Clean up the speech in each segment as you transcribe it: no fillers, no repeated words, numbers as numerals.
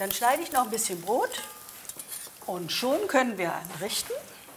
Dann schneide ich noch ein bisschen Brot und schon können wir anrichten.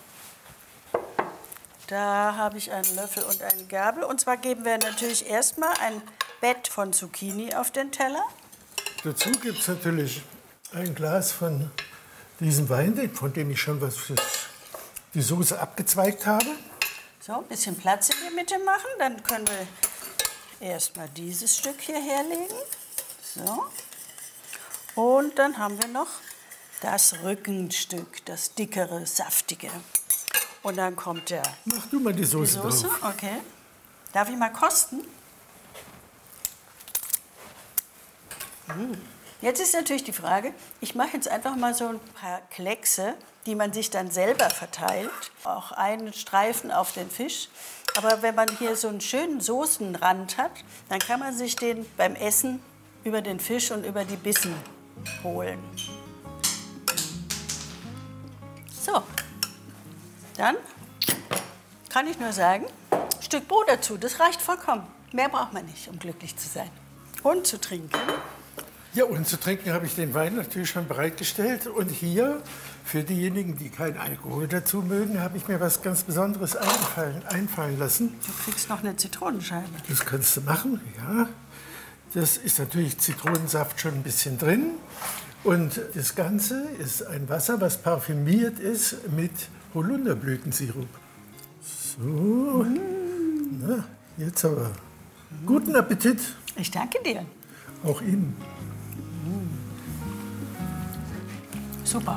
Da habe ich einen Löffel und eine Gabel. Und zwar geben wir natürlich erstmal ein Bett von Zucchini auf den Teller. Dazu gibt es natürlich ein Glas von diesem Wein, von dem ich schon was für die Soße abgezweigt habe. So, ein bisschen Platz in die Mitte machen. Dann können wir erstmal dieses Stück hier herlegen. So. Und dann haben wir noch das Rückenstück, das dickere, saftige. Und dann kommt Mach du mal die Soße drauf. Okay. Darf ich mal kosten? Jetzt ist natürlich die Frage, ich mache jetzt einfach mal so ein paar Kleckse, die man sich dann selber verteilt. Auch einen Streifen auf den Fisch. Aber wenn man hier so einen schönen Soßenrand hat, dann kann man sich den beim Essen über den Fisch und über die Bissen holen. So, dann kann ich nur sagen, ein Stück Brot dazu, das reicht vollkommen. Mehr braucht man nicht, um glücklich zu sein. Und zu trinken. Ja, und zu trinken habe ich den Wein natürlich schon bereitgestellt. Und hier, für diejenigen, die keinen Alkohol dazu mögen, habe ich mir was ganz Besonderes einfallen lassen. Du kriegst noch eine Zitronenscheibe. Das kannst du machen, ja. Das ist natürlich Zitronensaft schon ein bisschen drin. Und das Ganze ist ein Wasser, was parfümiert ist mit Holunderblütensirup. So, na, jetzt aber. Guten Appetit. Ich danke dir. Auch Ihnen. Super.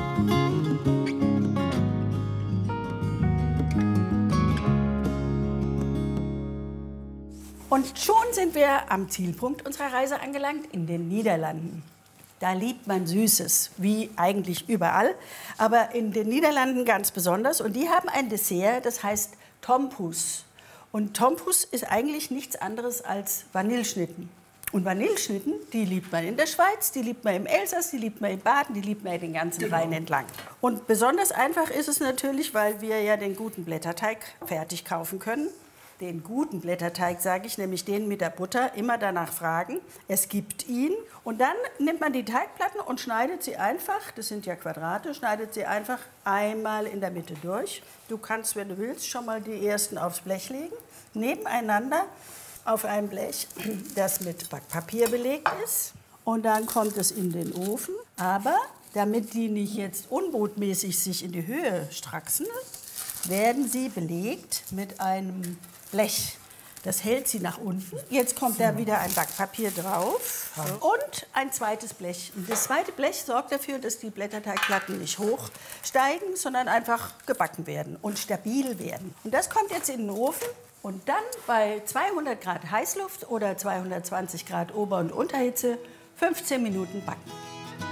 Und schon sind wir am Zielpunkt unserer Reise angelangt, in den Niederlanden. Da liebt man Süßes, wie eigentlich überall, aber in den Niederlanden ganz besonders. Und die haben ein Dessert, das heißt Tompoes. Und Tompoes ist eigentlich nichts anderes als Vanilleschnitten. Und Vanilleschnitten, die liebt man in der Schweiz, die liebt man im Elsass, die liebt man in Baden, die liebt man den ganzen Rhein entlang. Und besonders einfach ist es natürlich, weil wir ja den guten Blätterteig fertig kaufen können. Den guten Blätterteig, sage ich, nämlich den mit der Butter, immer danach fragen. Es gibt ihn. Und dann nimmt man die Teigplatten und schneidet sie einfach, das sind ja Quadrate, schneidet sie einfach einmal in der Mitte durch. Du kannst, wenn du willst, schon mal die ersten aufs Blech legen, nebeneinander auf ein Blech, das mit Backpapier belegt ist. Und dann kommt es in den Ofen. Aber damit die nicht jetzt unbotmäßig sich in die Höhe straxen, werden sie belegt mit einem Blech. Das hält sie nach unten. Jetzt kommt da wieder ein Backpapier drauf und ein zweites Blech. Und das zweite Blech sorgt dafür, dass die Blätterteigplatten nicht hochsteigen, sondern einfach gebacken werden und stabil werden. Und das kommt jetzt in den Ofen. Und dann bei 200 Grad Heißluft oder 220 Grad Ober- und Unterhitze 15 Minuten backen.